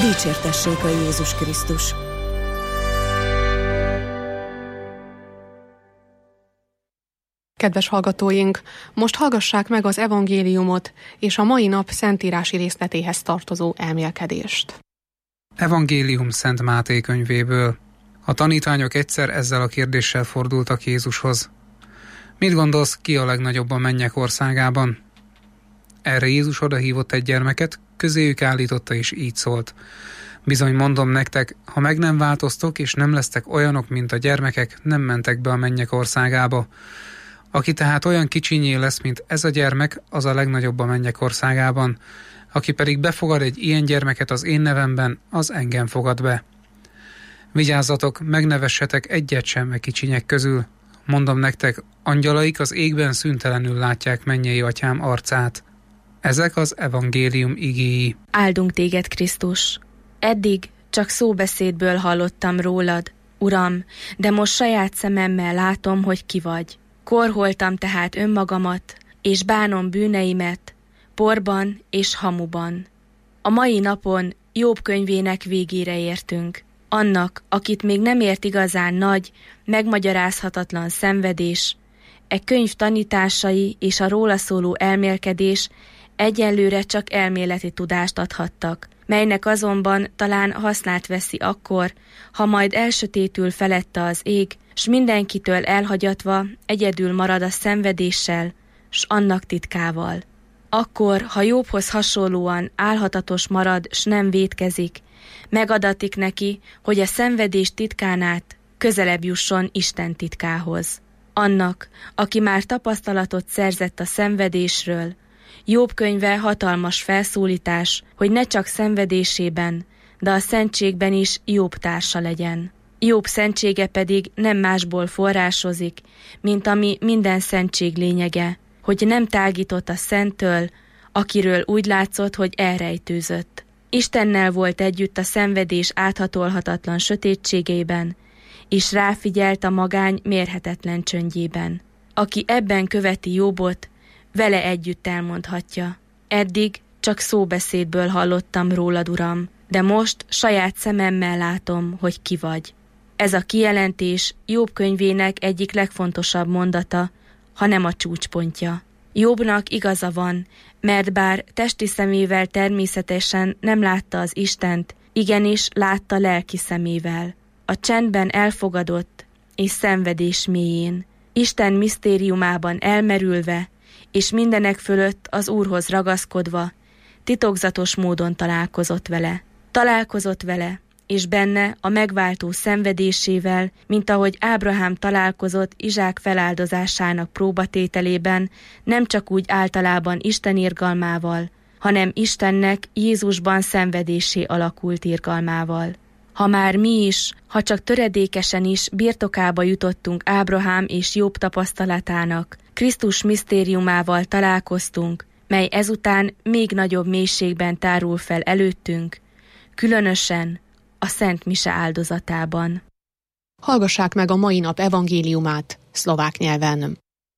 Dicsértessék a Jézus Krisztus! Kedves hallgatóink, most hallgassák meg az evangéliumot és a mai nap szentírási részletéhez tartozó elmélkedést. Evangélium Szent Máté könyvéből. A tanítványok egyszer ezzel a kérdéssel fordultak Jézushoz. Mit gondolsz, ki a legnagyobb a mennyek országában? Erre Jézus odahívott egy gyermeket, közéjük állította és így szólt. Bizony mondom nektek, ha meg nem változtok és nem lesztek olyanok, mint a gyermekek, nem mentek be a mennyek országába. Aki tehát olyan kicsinyé lesz, mint ez a gyermek, az a legnagyobb a mennyek országában. Aki pedig befogad egy ilyen gyermeket az én nevemben, az engem fogad be. Vigyázzatok, megnevessetek egyet sem e kicsinyek közül. Mondom nektek, angyalaik az égben szüntelenül látják mennyei atyám arcát. Ezek az evangélium igéi. Áldunk téged, Krisztus! Eddig csak szóbeszédből hallottam rólad, Uram, de most saját szememmel látom, hogy ki vagy. Korholtam tehát önmagamat, és bánom bűneimet, porban és hamuban. A mai napon Jobb könyvének végére értünk. Annak, akit még nem ért igazán nagy, megmagyarázhatatlan szenvedés, e könyv tanításai és a róla szóló elmélkedés egyelőre csak elméleti tudást adhattak, melynek azonban talán hasznát veszi akkor, ha majd elsötétül felette az ég, s mindenkitől elhagyatva egyedül marad a szenvedéssel, s annak titkával. Akkor, ha Jobbhoz hasonlóan álhatatos marad, s nem vétkezik, megadatik neki, hogy a szenvedés titkán át közelebb jusson Isten titkához. Annak, aki már tapasztalatot szerzett a szenvedésről, Jobb könyve hatalmas felszólítás, hogy ne csak szenvedésében, de a szentségben is Jobb társa legyen. Jobb szentsége pedig nem másból forrásozik, mint ami minden szentség lényege, hogy nem tágított a szenttől, akiről úgy látszott, hogy elrejtőzött. Istennel volt együtt a szenvedés áthatolhatatlan sötétségében, és ráfigyelt a magány mérhetetlen csöndjében. Aki ebben követi Jobbot, vele együtt elmondhatja. Eddig csak szóbeszédből hallottam rólad, Uram, de most saját szememmel látom, hogy ki vagy. Ez a kijelentés Jobb könyvének egyik legfontosabb mondata, ha nem a csúcspontja. Jobbnak igaza van, mert bár testi szemével természetesen nem látta az Istent, igenis látta lelki szemével. A csendben elfogadott és szenvedés mélyén, Isten misztériumában elmerülve, és mindenek fölött az Úrhoz ragaszkodva, titokzatos módon találkozott vele. Találkozott vele, és benne a megváltó szenvedésével, mint ahogy Ábrahám találkozott Izsák feláldozásának próbatételében, nem csak úgy általában Isten irgalmával, hanem Istennek Jézusban szenvedésé alakult irgalmával. Ha már mi is, ha csak töredékesen is birtokába jutottunk Ábrahám és Jobb tapasztalatának, Krisztus misztériumával találkoztunk, mely ezután még nagyobb mélységben tárul fel előttünk, különösen a Szent Mise áldozatában. Hallgassák meg a mai nap evangéliumát szlovák nyelven.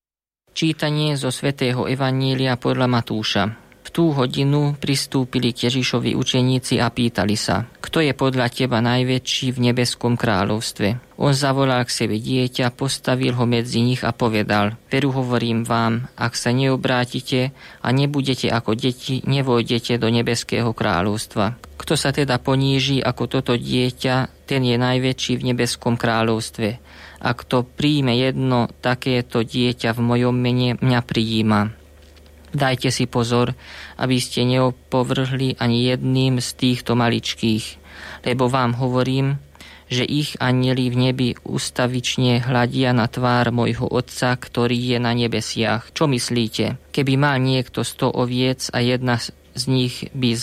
Čítanie zo svätého Evanjelia podľa Matúša. V tú hodinu pristúpili k Ježišovi učeníci a pýtali sa, kto je podľa teba najväčší v nebeskom kráľovstve. On zavolal k sebe dieťa, postavil ho medzi nich a povedal, veru hovorím vám, ak sa neobrátite a nebudete ako deti, nevojdete do nebeského kráľovstva. Kto sa teda poníži ako toto dieťa, ten je najväčší v nebeskom kráľovstve. A kto príjme jedno takéto dieťa v mojom mene, mňa prijíma. Dajte si pozor, aby ste neopovrhli ani jedným z týchto maličkých, lebo vám hovorím, že ich anjeli v nebi ustavične hľadia na tvár mojho Otca, ktorý je na nebesiach. Čo myslíte? Keby mal niekto 100 oviec a jedna z nich by